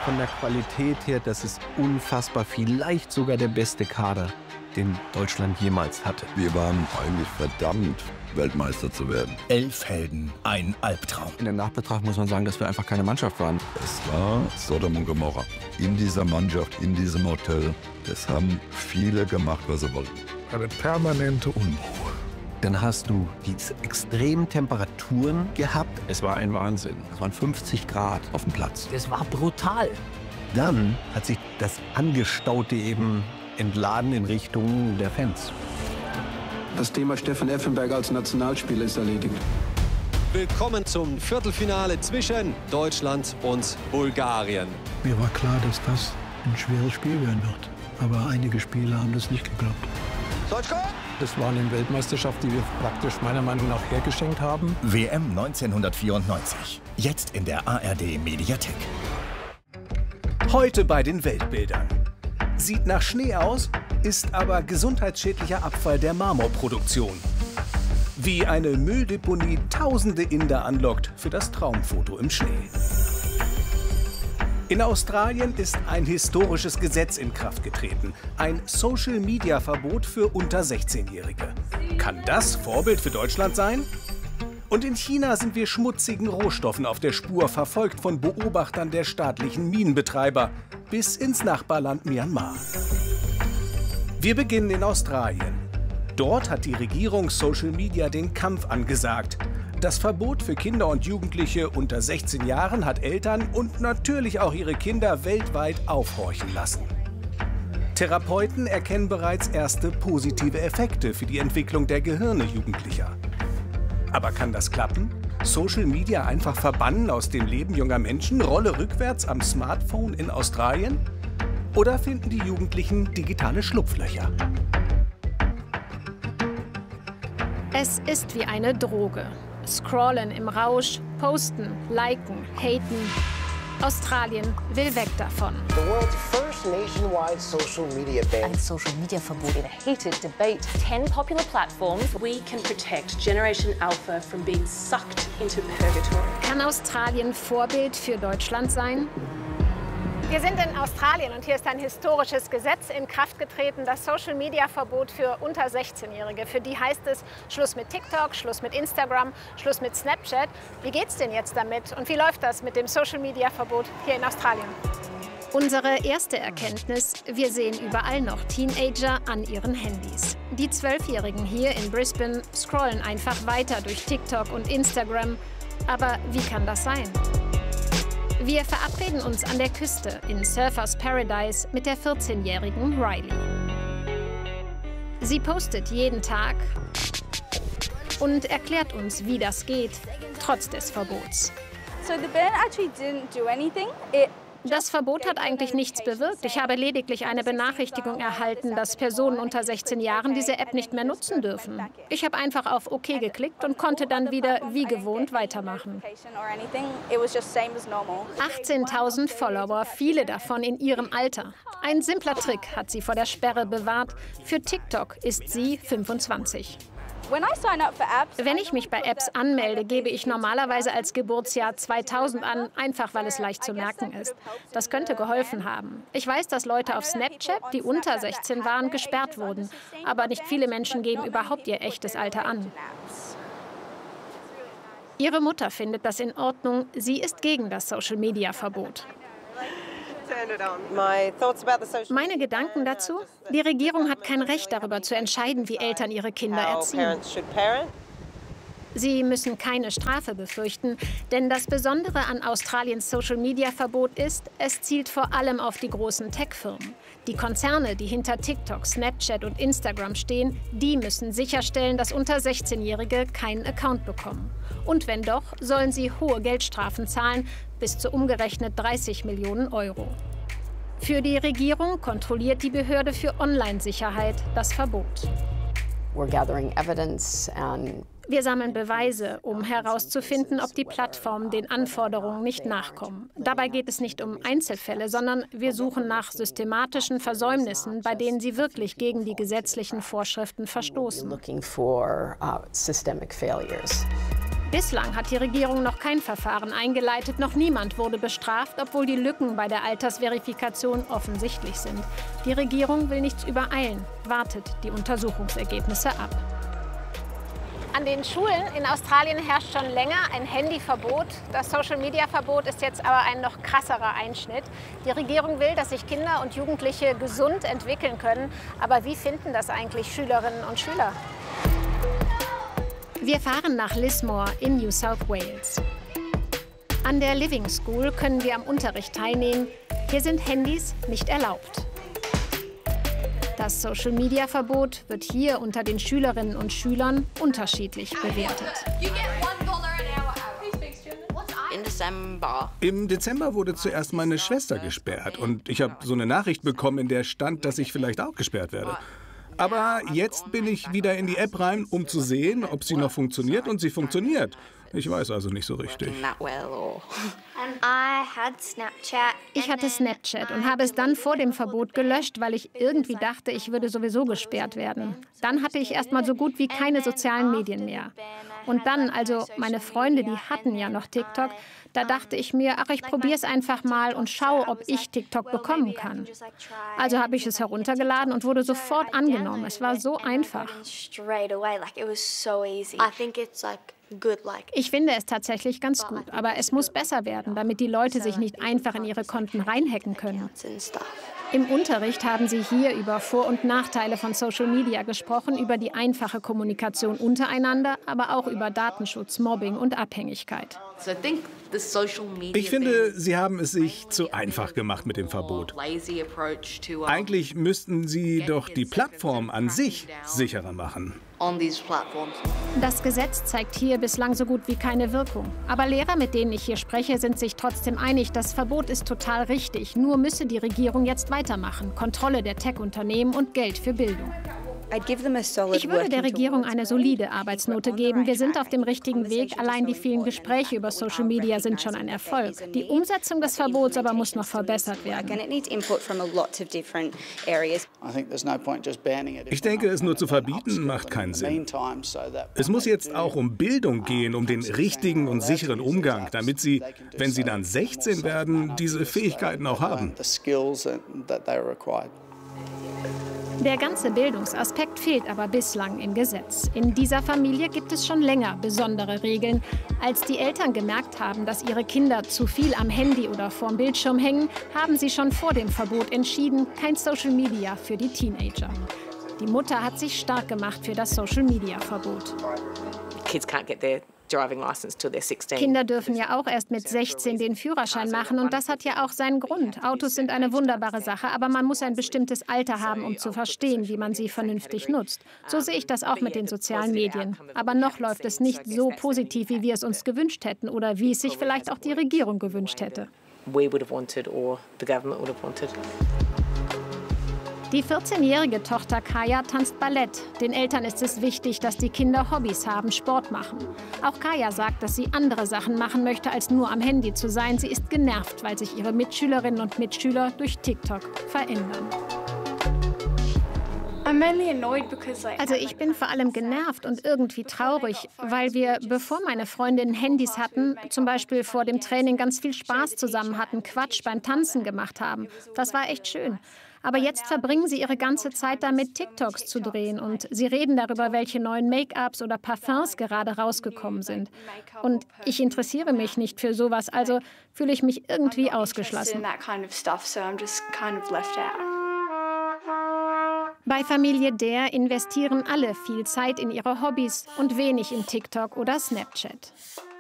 Von der Qualität her, das ist unfassbar, vielleicht sogar der beste Kader, den Deutschland jemals hatte. Wir waren eigentlich verdammt, Weltmeister zu werden. 11 Helden, ein Albtraum. In der Nachbetrachtung muss man sagen, dass wir einfach keine Mannschaft waren. Es war Sodom und Gomorra. In dieser Mannschaft, in diesem Hotel, es haben viele gemacht, was sie wollten. Eine permanente Unruhe. Dann hast du diese extremen Temperaturen gehabt. Es war ein Wahnsinn. Es waren 50 Grad auf dem Platz. Das war brutal. Dann hat sich das Angestaute eben entladen in Richtung der Fans. Das Thema Steffen Effenberg als Nationalspieler ist erledigt. Willkommen zum Viertelfinale zwischen Deutschland und Bulgarien. Mir war klar, dass das ein schweres Spiel werden wird. Aber einige Spieler haben das nicht geglaubt. Das war eine Weltmeisterschaft, die wir praktisch meiner Meinung nach hergeschenkt haben. WM 1994. Jetzt in der ARD-Mediathek. Heute bei den Weltbildern. Sieht nach Schnee aus, ist aber gesundheitsschädlicher Abfall der Marmorproduktion. Wie eine Mülldeponie tausende Inder anlockt für das Traumfoto im Schnee. In Australien ist ein historisches Gesetz in Kraft getreten. Ein Social-Media-Verbot für unter 16-Jährige. Kann das Vorbild für Deutschland sein? Und in China sind wir schmutzigen Rohstoffen auf der Spur, verfolgt von Beobachtern der staatlichen Minenbetreiber bis ins Nachbarland Myanmar. Wir beginnen in Australien. Dort hat die Regierung Social Media den Kampf angesagt. Das Verbot für Kinder und Jugendliche unter 16 Jahren hat Eltern und natürlich auch ihre Kinder weltweit aufhorchen lassen. Therapeuten erkennen bereits erste positive Effekte für die Entwicklung der Gehirne Jugendlicher. Aber kann das klappen? Social Media einfach verbannen aus dem Leben junger Menschen, Rolle rückwärts am Smartphone in Australien? Oder finden die Jugendlichen digitale Schlupflöcher? Es ist wie eine Droge. Scrollen im Rausch, posten, liken, haten. Australien will weg davon. Ein Social-Media-Verbot in a heated debate. 10 popular platforms. We can protect Generation Alpha from being sucked into purgatory. Kann Australien Vorbild für Deutschland sein? Wir sind in Australien und hier ist ein historisches Gesetz in Kraft getreten, das Social-Media-Verbot für unter 16-Jährige. Für die heißt es Schluss mit TikTok, Schluss mit Instagram, Schluss mit Snapchat. Wie geht's denn jetzt damit und wie läuft das mit dem Social-Media-Verbot hier in Australien? Unsere erste Erkenntnis: Wir sehen überall noch Teenager an ihren Handys. Die 12-Jährigen hier in Brisbane scrollen einfach weiter durch TikTok und Instagram. Aber wie kann das sein? Wir verabreden uns an der Küste in Surfers Paradise mit der 14-jährigen Riley. Sie postet jeden Tag und erklärt uns, wie das geht, trotz des Verbots. Das Verbot hat eigentlich nichts bewirkt. Ich habe lediglich eine Benachrichtigung erhalten, dass Personen unter 16 Jahren diese App nicht mehr nutzen dürfen. Ich habe einfach auf OK geklickt und konnte dann wieder wie gewohnt weitermachen. 18.000 Follower, viele davon in ihrem Alter. Ein simpler Trick hat sie vor der Sperre bewahrt. Für TikTok ist sie 25. Wenn ich mich bei Apps anmelde, gebe ich normalerweise als Geburtsjahr 2000 an, einfach weil es leicht zu merken ist. Das könnte geholfen haben. Ich weiß, dass Leute auf Snapchat, die unter 16 waren, gesperrt wurden. Aber nicht viele Menschen geben überhaupt ihr echtes Alter an. Ihre Mutter findet das in Ordnung. Sie ist gegen das Social-Media-Verbot. Meine Gedanken dazu? Die Regierung hat kein Recht darüber zu entscheiden, wie Eltern ihre Kinder erziehen. Sie müssen keine Strafe befürchten, denn das Besondere an Australiens Social-Media-Verbot ist, es zielt vor allem auf die großen Tech-Firmen. Die Konzerne, die hinter TikTok, Snapchat und Instagram stehen, die müssen sicherstellen, dass unter 16-Jährige keinen Account bekommen. Und wenn doch, sollen sie hohe Geldstrafen zahlen, bis zu umgerechnet 30 Millionen Euro. Für die Regierung kontrolliert die Behörde für Online-Sicherheit das Verbot. Wir sammeln Beweise, um herauszufinden, ob die Plattformen den Anforderungen nicht nachkommen. Dabei geht es nicht um Einzelfälle, sondern wir suchen nach systematischen Versäumnissen, bei denen sie wirklich gegen die gesetzlichen Vorschriften verstoßen. Bislang hat die Regierung noch kein Verfahren eingeleitet, noch niemand wurde bestraft, obwohl die Lücken bei der Altersverifikation offensichtlich sind. Die Regierung will nichts übereilen, wartet die Untersuchungsergebnisse ab. An den Schulen in Australien herrscht schon länger ein Handyverbot. Das Social-Media-Verbot ist jetzt aber ein noch krasserer Einschnitt. Die Regierung will, dass sich Kinder und Jugendliche gesund entwickeln können. Aber wie finden das eigentlich Schülerinnen und Schüler? Wir fahren nach Lismore in New South Wales. An der Living School können wir am Unterricht teilnehmen. Hier sind Handys nicht erlaubt. Das Social-Media-Verbot wird hier unter den Schülerinnen und Schülern unterschiedlich bewertet. Im Dezember wurde zuerst meine Schwester gesperrt und ich habe so eine Nachricht bekommen, in der stand, dass ich vielleicht auch gesperrt werde. Aber jetzt bin ich wieder in die App rein, um zu sehen, ob sie noch funktioniert, und sie funktioniert. Ich weiß also nicht so richtig. Ich hatte Snapchat und habe es dann vor dem Verbot gelöscht, weil ich irgendwie dachte, ich würde sowieso gesperrt werden. Dann hatte ich erstmal so gut wie keine sozialen Medien mehr. Und dann, also meine Freunde, die hatten ja noch TikTok, da dachte ich mir, ach, ich probiere es einfach mal und schaue, ob ich TikTok bekommen kann. Also habe ich es heruntergeladen und wurde sofort angenommen. Es war so einfach. Ich finde es tatsächlich ganz gut, aber es muss besser werden, damit die Leute sich nicht einfach in ihre Konten reinhacken können. Im Unterricht haben sie hier über Vor- und Nachteile von Social Media gesprochen, über die einfache Kommunikation untereinander, aber auch über Datenschutz, Mobbing und Abhängigkeit. Ich finde, sie haben es sich zu einfach gemacht mit dem Verbot. Eigentlich müssten sie doch die Plattform an sich sicherer machen. Das Gesetz zeigt hier bislang so gut wie keine Wirkung. Aber Lehrer, mit denen ich hier spreche, sind sich trotzdem einig, das Verbot ist total richtig. Nur müsse die Regierung jetzt weitermachen. Kontrolle der Tech-Unternehmen und Geld für Bildung. Ich würde der Regierung eine solide Arbeitsnote geben. Wir sind auf dem richtigen Weg. Allein die vielen Gespräche über Social Media sind schon ein Erfolg. Die Umsetzung des Verbots aber muss noch verbessert werden. Ich denke, es nur zu verbieten, macht keinen Sinn. Es muss jetzt auch um Bildung gehen, um den richtigen und sicheren Umgang, damit sie, wenn sie dann 16 werden, diese Fähigkeiten auch haben. Der ganze Bildungsaspekt fehlt aber bislang im Gesetz. In dieser Familie gibt es schon länger besondere Regeln. Als die Eltern gemerkt haben, dass ihre Kinder zu viel am Handy oder vorm Bildschirm hängen, haben sie schon vor dem Verbot entschieden, kein Social Media für die Teenager. Die Mutter hat sich stark gemacht für das Social Media Verbot. Kinder dürfen ja auch erst mit 16 den Führerschein machen und das hat ja auch seinen Grund. Autos sind eine wunderbare Sache, aber man muss ein bestimmtes Alter haben, um zu verstehen, wie man sie vernünftig nutzt. So sehe ich das auch mit den sozialen Medien. Aber noch läuft es nicht so positiv, wie wir es uns gewünscht hätten oder wie es sich vielleicht auch die Regierung gewünscht hätte. Die 14-jährige Tochter Kaya tanzt Ballett. Den Eltern ist es wichtig, dass die Kinder Hobbys haben, Sport machen. Auch Kaya sagt, dass sie andere Sachen machen möchte, als nur am Handy zu sein. Sie ist genervt, weil sich ihre Mitschülerinnen und Mitschüler durch TikTok verändern. Also ich bin vor allem genervt und irgendwie traurig, weil wir, bevor meine Freundinnen Handys hatten, zum Beispiel vor dem Training ganz viel Spaß zusammen hatten, Quatsch beim Tanzen gemacht haben. Das war echt schön. Aber jetzt verbringen sie ihre ganze Zeit damit, TikToks zu drehen. Und sie reden darüber, welche neuen Make-ups oder Parfums gerade rausgekommen sind. Und ich interessiere mich nicht für sowas, also fühle ich mich irgendwie ausgeschlossen. Bei Familie Der investieren alle viel Zeit in ihre Hobbys und wenig in TikTok oder Snapchat.